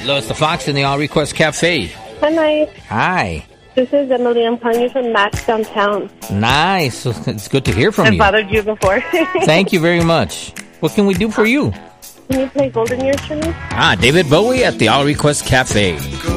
Hello, it's the Fox in the All Request Cafe. Hi, Mike. Hi. This is Emily. I'm calling you from Max downtown. Nice. It's good to hear from I you. bothered you before. Thank you very much. What can we do for you? Can you play Golden Years for me? David Bowie at the All Request Cafe.